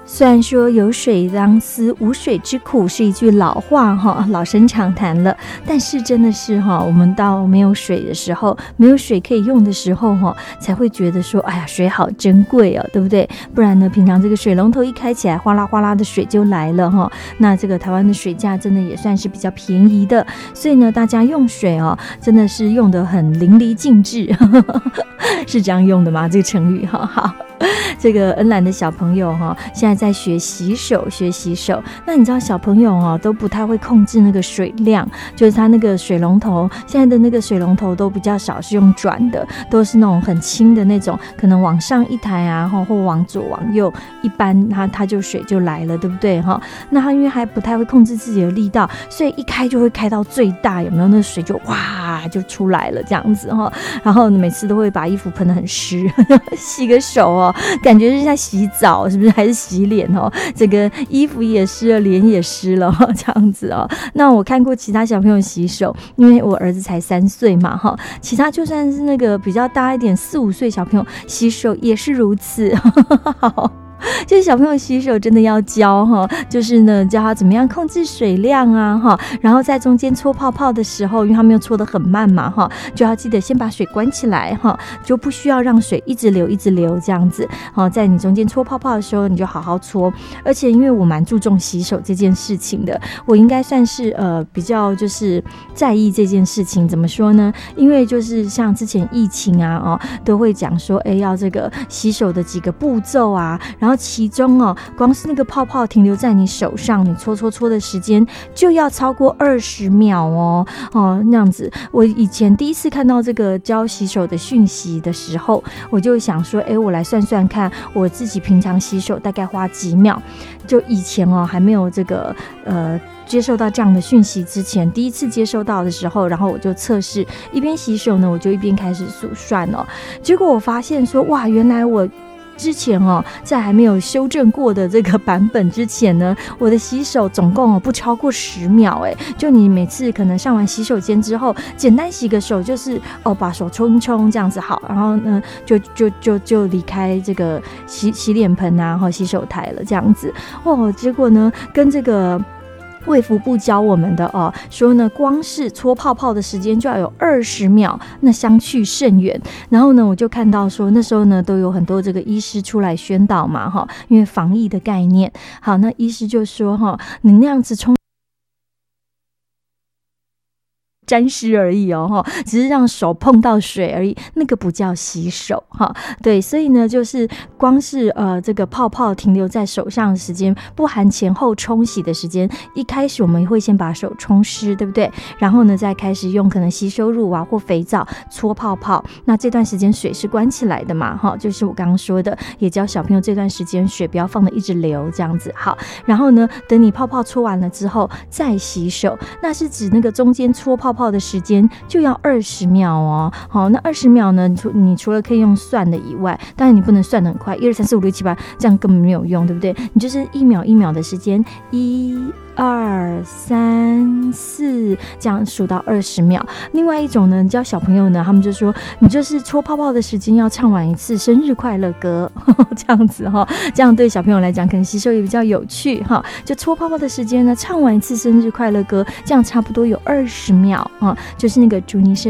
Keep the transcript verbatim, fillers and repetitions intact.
虽然说有水当思无水之苦是一句老话哈，老生常谈了，但是真的是哈，我们到没有水的时候，没有水可以用的时候哈，才会觉得说，哎呀，水好珍贵哦，对不对？不然呢，平常这个水龙头一开起来，哗啦哗啦的水就来了哈。那这个台湾的水价真的也算是比较便宜的，所以呢，大家用水哦，真的是用得很淋漓尽致，是这样用的吗？这个成语哈，好。这个恩兰的小朋友哈，现在在学洗手，学洗手。那你知道小朋友哦都不太会控制那个水量，就是他那个水龙头，现在的那个水龙头都比较少是用转的，都是那种很轻的那种，可能往上一抬啊，或往左往右，一般他他就水就来了，对不对哈？那他因为还不太会控制自己的力道，所以一开就会开到最大，有没有？那水就哇就出来了这样子哈。然后每次都会把衣服喷得很湿，洗个手哦。感觉是在洗澡，是不是？还是洗脸哦？这个衣服也湿了，脸也湿了，这样子哦。那我看过其他小朋友洗手，因为我儿子才三岁嘛，哈，其他就算是那个比较大一点四五岁小朋友洗手也是如此。好。就是小朋友洗手真的要教哈，就是呢教他怎么样控制水量啊哈，然后在中间搓泡泡的时候，因为他们又搓得很慢嘛哈，就要记得先把水关起来哈，就不需要让水一直流一直流这样子。好，在你中间搓泡泡的时候，你就好好搓。而且因为我蛮注重洗手这件事情的，我应该算是呃比较就是在意这件事情。怎么说呢？因为就是像之前疫情啊哦，都会讲说，哎要这个洗手的几个步骤啊，然后然后其中哦，光是那个泡泡停留在你手上，你搓搓搓的时间就要超过二十秒哦哦，那样子。我以前第一次看到这个教洗手的讯息的时候，我就想说，哎，我来算算看，我自己平常洗手大概花几秒。就以前哦，还没有这个呃。接受到这样的讯息之前，第一次接收到的时候，然后我就测试，一边洗手呢，我就一边开始数算哦。结果我发现说，哇，原来我之前哦，在还没有修正过的这个版本之前呢，我的洗手总共哦不超过十秒，哎，就你每次可能上完洗手间之后，简单洗个手，就是哦把手冲一冲这样子好，然后呢就就就就离开这个洗洗脸盆啊和洗手台了这样子哦，结果呢跟这个。卫福部教我们的哦，说呢，光是搓泡泡的时间就要有二十秒，那相去甚远。然后呢，我就看到说，那时候呢，都有很多这个医师出来宣导嘛，哈，因为防疫的概念。好，那医师就说哈，你那样子冲。沾湿而已哦，只是让手碰到水而已，那个不叫洗手哈。对，所以呢，就是光是呃这个泡泡停留在手上的时间，不含前后冲洗的时间。一开始我们会先把手冲湿，对不对？然后呢，再开始用可能吸收乳啊或肥皂搓泡泡。那这段时间水是关起来的嘛，哈，就是我刚刚说的，也教小朋友这段时间水不要放的一直流这样子。好，然后呢，等你泡泡搓完了之后再洗手，那是指那个中间搓泡泡泡的时间就要二十秒哦。好，那二十秒呢，你除了可以用算的以外，当然你不能算得很快，一二三四五六七八，这样根本没有用，对不对？你就是一秒一秒的时间，一二三四，这样数到二十秒。另外一种呢，教小朋友呢，他们就说你就是搓泡泡的时间要唱完一次生日快乐歌，这样子哈，这样对小朋友来讲可能吸收也比较有趣哈。就搓泡泡的时间呢，唱完一次生日快乐歌，这样差不多有二十秒啊，就是那个祝你生